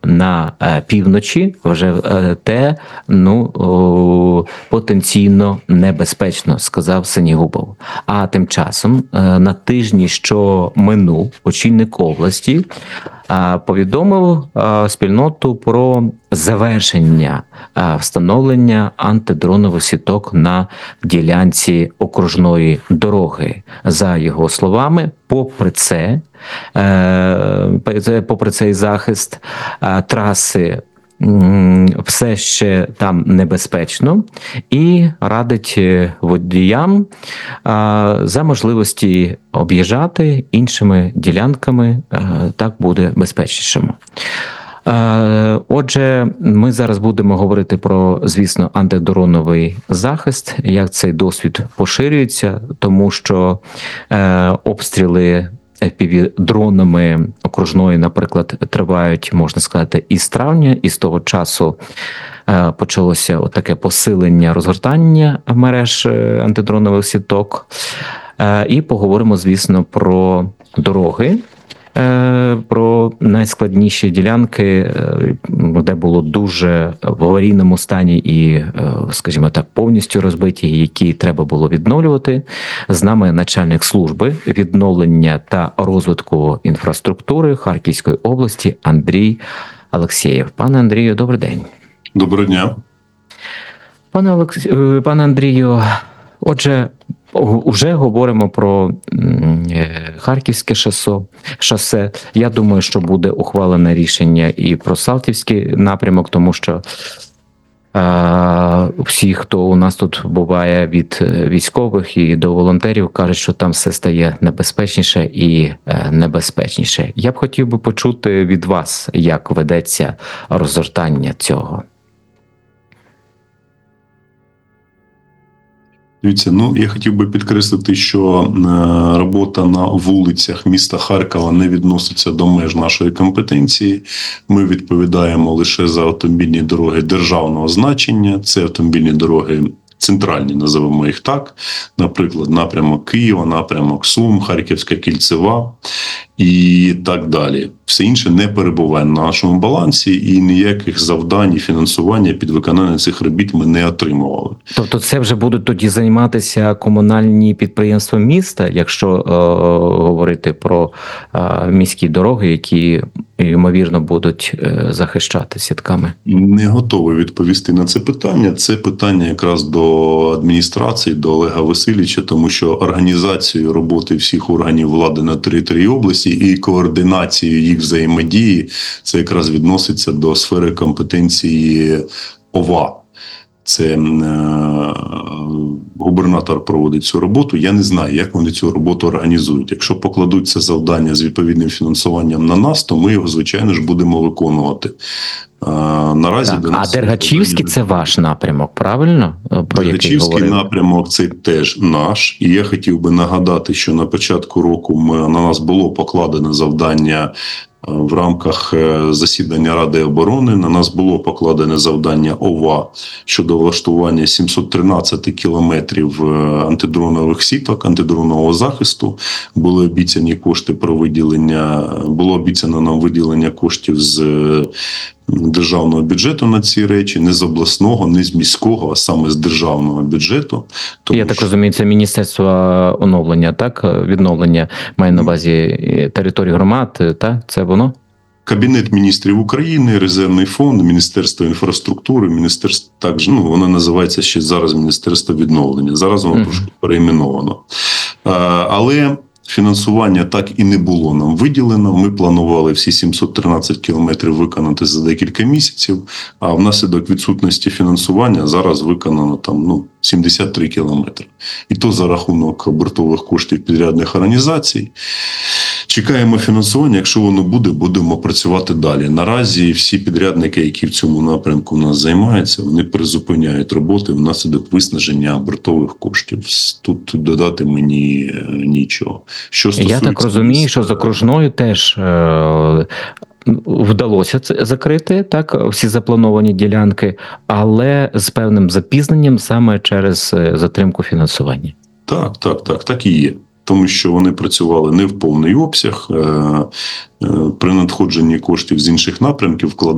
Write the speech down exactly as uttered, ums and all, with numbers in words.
на півночі вже те, ну, потенційно небезпечно, сказав Синігубов. А тим часом на тижні, що минув, очільник області повідомив спільноту про завершення встановлення антидронових сіток на ділянці окружної дороги. За його словами, попри це, попри цей захист, траси все ще там небезпечно, і радить водіям за можливості об'їжджати іншими ділянками, так буде безпечнішим. Отже, ми зараз будемо говорити про, звісно, антидроновий захист, як цей досвід поширюється, тому що обстріли еф пі ві-дронами окружної, наприклад, тривають, можна сказати, із травня, і з того часу почалося таке посилення розгортання мереж антидронових сіток. І поговоримо, звісно, про дороги, про найскладніші ділянки, де було дуже в аварійному стані і, скажімо так, повністю розбиті, які треба було відновлювати. З нами начальник служби відновлення та розвитку інфраструктури Харківської області Андрій Алексєєв. Пане Андрію, добрий день. Доброго дня. Пане Олекс... Пане Андрію, отже, уже говоримо про Харківське шосо, шосе. Я думаю, що буде ухвалене рішення і про Салтівський напрямок, тому що е, всі, хто у нас тут буває від військових і до волонтерів, кажуть, що там все стає небезпечніше і е, небезпечніше. Я б хотів би почути від вас, як ведеться розгортання цього. Дивіться, ну я хотів би підкреслити, що е, робота на вулицях міста Харкова не відноситься до меж нашої компетенції. Ми відповідаємо лише за автомобільні дороги державного значення. Це автомобільні дороги центральні, називаємо їх так. Наприклад, напрямок Києва, напрямок Сум, Харківська Кільцева і так далі. Все інше не перебуває на нашому балансі, і ніяких завдань і фінансування під виконання цих робіт ми не отримували. Тобто це вже будуть тоді займатися комунальні підприємства міста, якщо е, говорити про е, міські дороги, які, ймовірно, будуть е, захищати сітками? Не готовий відповісти на це питання. Це питання якраз до адміністрації, до Олега Васильовича, тому що організацію роботи всіх органів влади на території області і координацію їх взаємодії, це якраз відноситься до сфери компетенції ОВА. Це е, губернатор проводить цю роботу. Я не знаю, як вони цю роботу організують. Якщо покладуть це завдання з відповідним фінансуванням на нас, то ми його, звичайно ж, будемо виконувати. Е, наразі так, до нас а Дергачівський – це ваш напрямок, правильно? Про Дергачівський напрямок – це теж наш. І я хотів би нагадати, що на початку року ми, на нас було покладено завдання в рамках засідання Ради оборони. На нас було покладене завдання ОВА щодо влаштування сімсот тринадцять кілометрів антидронових сіток, антидронового захисту. Були обіцяні кошти про виділення, було обіцяно нам виділення коштів з державного бюджету на ці речі, не з обласного, не з міського, а саме з державного бюджету. Тому, Я так що... розумію, це Міністерство оновлення, так? Відновлення, має на увазі території громад, так? Це воно? Кабінет міністрів України, Резервний фонд, Міністерство інфраструктури, Міністерство, також, ну, воно називається ще зараз Міністерство відновлення. Зараз воно mm-hmm. трошки перейменовано. А, але фінансування так і не було нам виділено. Ми планували всі сімсот тринадцять кілометрів виконати за декілька місяців, а внаслідок відсутності фінансування зараз виконано там, ну, сімдесят три кілометри. І то за рахунок обертових коштів підрядних організацій. Чекаємо фінансування, якщо воно буде, будемо працювати далі. Наразі всі підрядники, які в цьому напрямку у нас займаються, вони призупиняють роботи внаслідок виснаження обертових коштів. Тут додати мені нічого. Що Я так розумію, що з окружною теж е- вдалося це закрити, так, всі заплановані ділянки, але з певним запізненням саме через затримку фінансування. Так, так, так, так і є. Тому що вони працювали не в повний обсяг, при надходженні коштів з інших напрямків